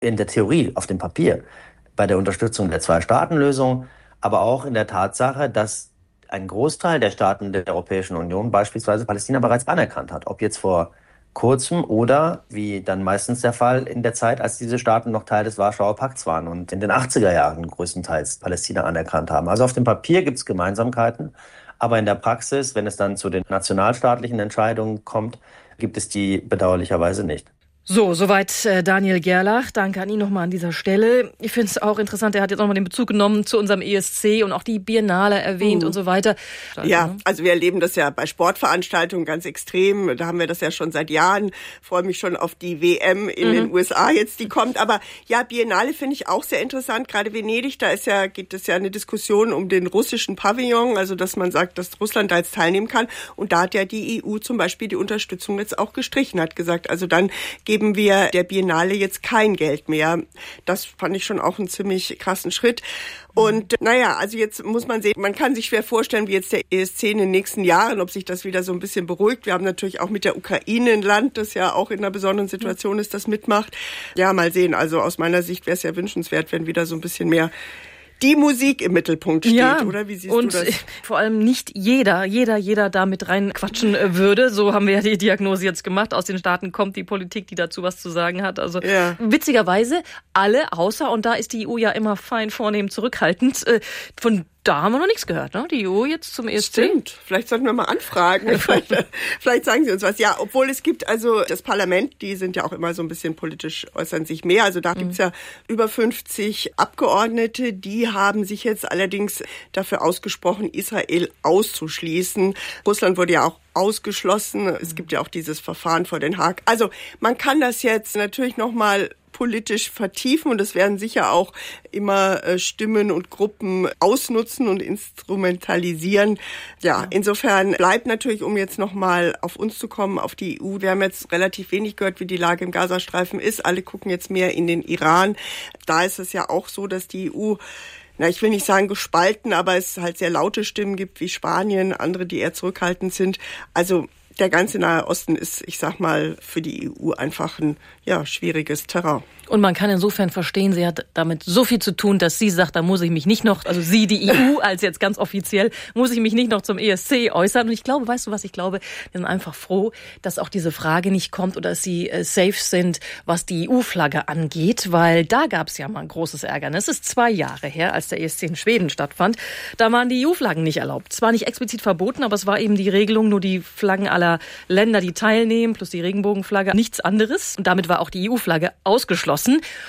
in der Theorie, auf dem Papier, bei der Unterstützung der Zwei-Staaten-Lösung, aber auch in der Tatsache, dass ein Großteil der Staaten der Europäischen Union beispielsweise Palästina bereits anerkannt hat. Ob jetzt vor kurzem oder, wie dann meistens der Fall, in der Zeit, als diese Staaten noch Teil des Warschauer Pakts waren und in den 80er Jahren größtenteils Palästina anerkannt haben. Also auf dem Papier gibt es Gemeinsamkeiten, aber in der Praxis, wenn es dann zu den nationalstaatlichen Entscheidungen kommt, gibt es die bedauerlicherweise nicht. So, soweit Daniel Gerlach. Danke an ihn nochmal an dieser Stelle. Ich finde es auch interessant, er hat jetzt nochmal den Bezug genommen zu unserem ESC und auch die Biennale erwähnt und so weiter. Ja, also wir erleben das ja bei Sportveranstaltungen ganz extrem. Da haben wir das ja schon seit Jahren. Freue mich schon auf die WM in den USA jetzt, die kommt. Aber ja, Biennale finde ich auch sehr interessant. Gerade Venedig, da gibt es ja eine Diskussion um den russischen Pavillon, also dass man sagt, dass Russland da jetzt teilnehmen kann. Und da hat ja die EU zum Beispiel die Unterstützung jetzt auch gestrichen, hat gesagt, also dann geben wir der Biennale jetzt kein Geld mehr. Das fand ich schon auch einen ziemlich krassen Schritt. Und naja, also jetzt muss man sehen, man kann sich schwer vorstellen, wie jetzt der ESC in den nächsten Jahren, ob sich das wieder so ein bisschen beruhigt. Wir haben natürlich auch mit der Ukraine ein Land, das ja auch in einer besonderen Situation ist, das mitmacht. Ja, mal sehen. Also aus meiner Sicht wäre es ja wünschenswert, wenn wieder so ein bisschen mehr die Musik im Mittelpunkt steht, ja, oder? Wie siehst du das? Und vor allem nicht jeder da mit reinquatschen würde. So haben wir ja die Diagnose jetzt gemacht. Aus den Staaten kommt die Politik, die dazu was zu sagen hat. Also witzigerweise alle, außer, und da ist die EU ja immer fein, vornehm, zurückhaltend, von da haben wir noch nichts gehört, ne? Die EU jetzt zum ESC. Stimmt. Vielleicht sollten wir mal anfragen. Vielleicht sagen sie uns was. Ja, obwohl es gibt also das Parlament, die sind ja auch immer so ein bisschen politisch, äußern sich mehr. Also da gibt's ja über 50 Abgeordnete, die haben sich jetzt allerdings dafür ausgesprochen, Israel auszuschließen. Russland wurde ja auch ausgeschlossen. Es gibt ja auch dieses Verfahren vor Den Haag. Also man kann das jetzt natürlich nochmal politisch vertiefen und es werden sicher auch immer Stimmen und Gruppen ausnutzen und instrumentalisieren. Ja, insofern bleibt natürlich, um jetzt nochmal auf uns zu kommen, auf die EU. Wir haben jetzt relativ wenig gehört, wie die Lage im Gazastreifen ist. Alle gucken jetzt mehr in den Iran. Da ist es ja auch so, dass die EU, ich will nicht sagen gespalten, aber es halt sehr laute Stimmen gibt wie Spanien, andere, die eher zurückhaltend sind. Also der ganze Nahe Osten ist, ich sag mal, für die EU einfach ein schwieriges Terrain. Und man kann insofern verstehen, sie hat damit so viel zu tun, dass sie sagt, da muss ich mich nicht noch, also sie, die EU, als jetzt ganz offiziell, muss ich mich nicht noch zum ESC äußern. Und ich glaube, weißt du was, ich glaube, wir sind einfach froh, dass auch diese Frage nicht kommt oder dass sie safe sind, was die EU-Flagge angeht, weil da gab es ja mal ein großes Ärgernis. Es ist 2 Jahre her, als der ESC in Schweden stattfand. Da waren die EU-Flaggen nicht erlaubt. Zwar nicht explizit verboten, aber es war eben die Regelung, nur die Flaggen aller Länder, die teilnehmen, plus die Regenbogenflagge, nichts anderes. Und damit war auch die EU-Flagge ausgeschlossen.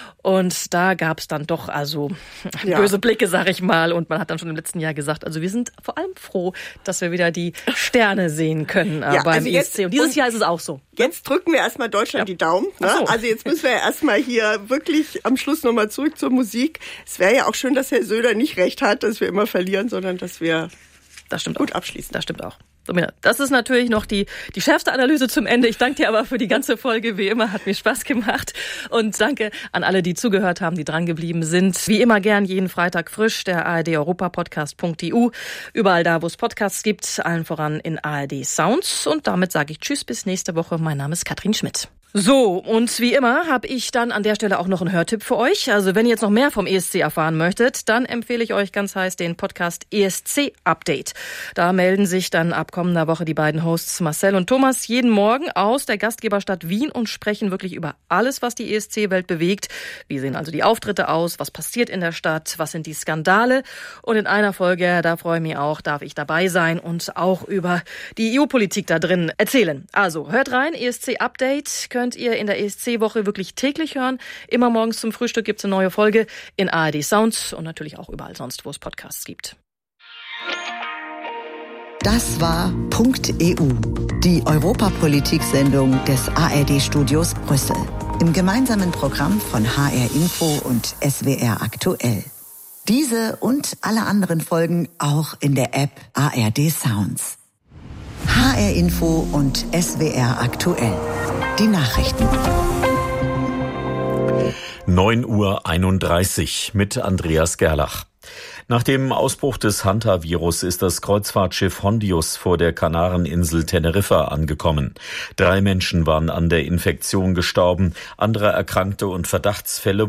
Und da gab es dann doch böse Blicke, sag ich mal. Und man hat dann schon im letzten Jahr gesagt, also wir sind vor allem froh, dass wir wieder die Sterne sehen können beim ESC. Und dieses Jahr ist es auch so. Jetzt drücken wir erstmal Deutschland die Daumen. Ne? So. Also jetzt müssen wir erstmal hier wirklich am Schluss nochmal zurück zur Musik. Es wäre ja auch schön, dass Herr Söder nicht recht hat, dass wir immer verlieren, sondern dass wir gut abschließen. Das stimmt auch. Das ist natürlich noch die schärfste Analyse zum Ende. Ich danke dir aber für die ganze Folge. Wie immer, hat mir Spaß gemacht. Und danke an alle, die zugehört haben, die dran geblieben sind. Wie immer gern jeden Freitag frisch, der ARD-Europapodcast.eu. Überall da, wo es Podcasts gibt, allen voran in ARD Sounds. Und damit sage ich Tschüss, bis nächste Woche. Mein Name ist Katrin Schmidt. So, und wie immer habe ich dann an der Stelle auch noch einen Hörtipp für euch. Also wenn ihr jetzt noch mehr vom ESC erfahren möchtet, dann empfehle ich euch ganz heiß den Podcast ESC Update. Da melden sich dann ab kommender Woche die beiden Hosts Marcel und Thomas jeden Morgen aus der Gastgeberstadt Wien und sprechen wirklich über alles, was die ESC-Welt bewegt. Wie sehen also die Auftritte aus? Was passiert in der Stadt? Was sind die Skandale? Und in einer Folge, da freue ich mich auch, darf ich dabei sein und auch über die EU-Politik da drin erzählen. Also hört rein, ESC Update könnt ihr in der ESC-Woche wirklich täglich hören. Immer morgens zum Frühstück gibt's eine neue Folge in ARD Sounds und natürlich auch überall sonst, wo es Podcasts gibt. Das war .eu, die Europapolitik-Sendung des ARD-Studios Brüssel. Im gemeinsamen Programm von HR Info und SWR Aktuell. Diese und alle anderen Folgen auch in der App ARD Sounds. HR Info und SWR Aktuell. Die Nachrichten. 9:31 Uhr mit Andreas Gerlach. Nach dem Ausbruch des Hanta-Virus ist das Kreuzfahrtschiff Hondius vor der Kanareninsel Teneriffa angekommen. 3 Menschen waren an der Infektion gestorben, andere Erkrankte und Verdachtsfälle